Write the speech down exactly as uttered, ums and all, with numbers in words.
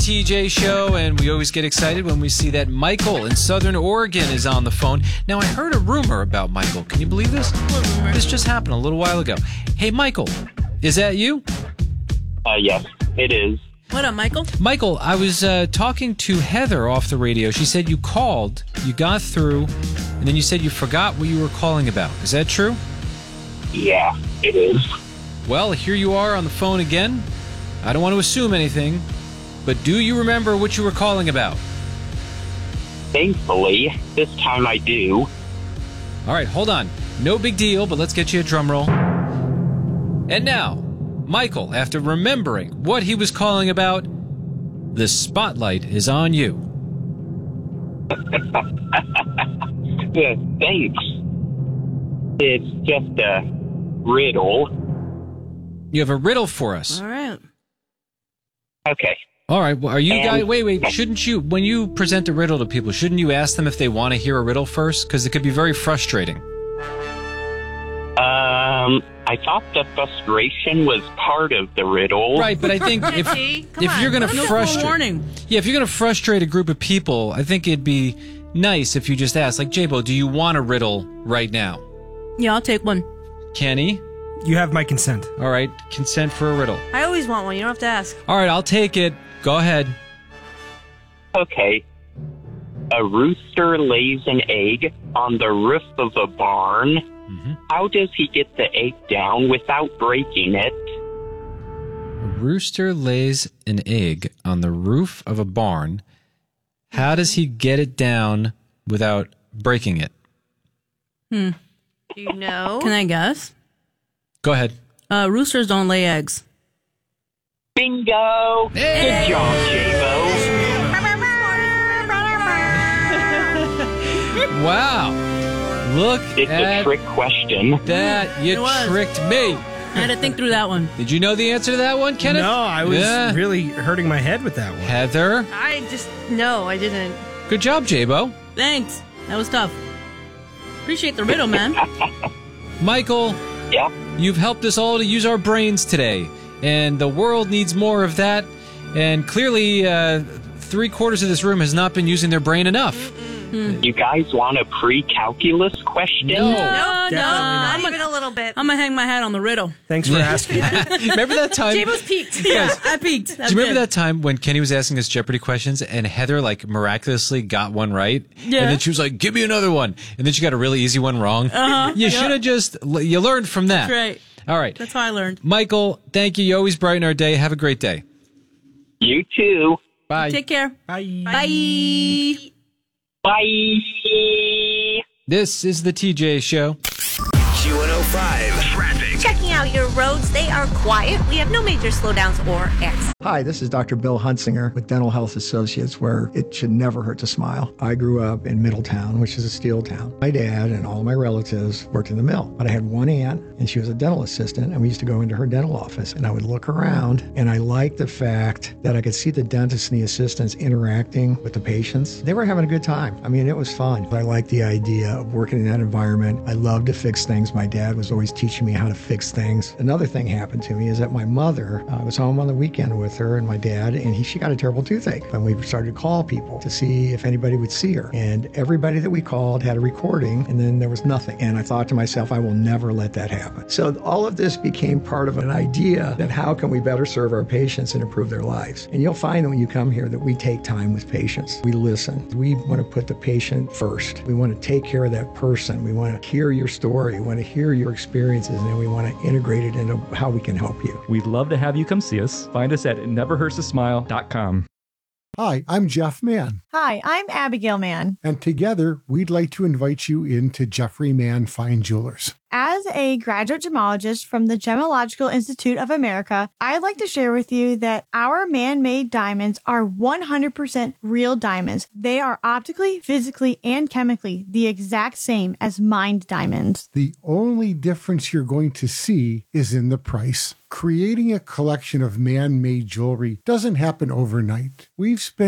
T J Show, and we always get excited when we see that Michael in Southern Oregon is on the phone. Now, I heard a rumor about Michael. Can you believe this? This just happened a little while ago. Hey, Michael, is that you? Uh, yes, it is. What up, Michael? Michael, I was uh, talking to Heather off the radio. She said you called, you got through, and then you said you forgot what you were calling about. Is that true? Yeah, it is. Well, here you are on the phone again. I don't want to assume anything, but do you remember what you were calling about? Thankfully, this time I do. All right, hold on. No big deal, but let's get you a drum roll. And now, Michael, after remembering what he was calling about, the spotlight is on you. Yeah, thanks. It's just a riddle. You have a riddle for us. All right. Okay. All right. Well, are you And- guys? Wait, wait. Shouldn't you, when you present a riddle to people, shouldn't you ask them if they want to hear a riddle first? Because it could be very frustrating. Um, I thought the frustration was part of the riddle. Right, but I think if T, come if on. you're going to No full frustrate, warning. yeah, if you're going to frustrate a group of people, I think it'd be nice if you just ask, like, J-Bo, do you want a riddle right now? Yeah, I'll take one. Kenny, You have my consent. all right, consent for a riddle. I always want one. You don't have to ask. All right, I'll take it. Go ahead. Okay. A rooster lays an egg on the roof of a barn. Mm-hmm. How does he get the egg down without breaking it? A rooster lays an egg on the roof of a barn. How does he get it down without breaking it? Hmm. Do you know? Can I guess? Go ahead. Uh, roosters don't lay eggs. Bingo! Hey! Good job, J-Bo. Wow. Look It's at a trick question. that. You It was. tricked me. I had to think through that one. Did you know the answer to that one, Kenneth? No, I was Yeah. really hurting my head with that one. Heather. I just no, I didn't. Good job, J-Bo. Thanks. That was tough. Appreciate the riddle, man. Michael, Yeah. you've helped us all to use our brains today, and the world needs more of that. And clearly, uh, three quarters of this room has not been using their brain enough. You guys want a pre-calculus question? No. No, no. Definitely not. I'm Not even gonna, a little bit. I'm gonna hang my hat on the riddle. Thanks for asking. Remember that time? J-Bo's peaked. Yeah, I peeked. Do you remember that time when Kenny was asking us Jeopardy questions and Heather like miraculously got one right? Yeah. And then she was like, "Give me another one," and then she got a really easy one wrong. Uh-huh. You Yeah. should have just you learned from that. That's right. All right, That's how I learned. Michael. Thank you. You always brighten our day. Have a great day. You too. Bye. Take care. Bye. Bye. Bye. This is the T J Show. Q one oh five Traffic. Checking out your roads, they are quiet. We have no major slowdowns or accidents. Hi, this is Doctor Bill Hunsinger with Dental Health Associates, where it should never hurt to smile. I grew up in Middletown, which is a steel town. My dad and all my relatives worked in the mill, but I had one aunt, and she was a dental assistant, and we used to go into her dental office, and I would look around, and I liked the fact that I could see the dentists and the assistants interacting with the patients. They were having a good time. I mean, it was fun. I liked the idea of working in that environment. I loved to fix things. My dad was always teaching me how to fix things. Another thing happened to me is that my mother uh, was home on the weekend with her and my dad, and he, she got a terrible toothache. And we started to call people to see if anybody would see her. And everybody that we called had a recording, and then there was nothing. And I thought to myself, I will never let that happen. So all of this became part of an idea that how can we better serve our patients and improve their lives? And you'll find that when you come here that we take time with patients. We listen. We want to put the patient first. We want to take care of that person. We want to hear your story. We want to hear your experiences, and then we want to integrate it into how we can help you. We'd love to have you come see us. Find us at never hurts to smile dot com. Hi, I'm Jeff Mann, Hi, I'm Abigail Mann. and together we'd like to invite you into Jeffrey Mann Fine Jewelers. As a graduate gemologist from the Gemological Institute of America, I'd like to share with you that our man-made diamonds are one hundred percent real diamonds. They are optically, physically, and chemically the exact same as mined diamonds. The only difference you're going to see is in the price. Creating a collection of man-made jewelry doesn't happen overnight. We've spent